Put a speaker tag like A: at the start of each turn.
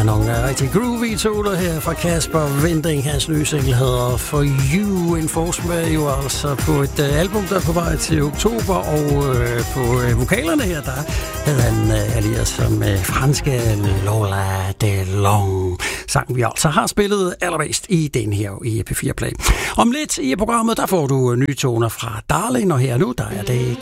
A: nogle rigtig groovy toner her fra Kasper Winding. Hans nye single hedder For You. En forsmag jo altså på et album, der er på vej til oktober. Og på vokalerne her, der havde han allieret som franske Lola Delong. Sang vi altså har spillet allermest i den her i P4 Play. Om lidt i programmet, der får du nye toner fra Darling. Og her nu, der er det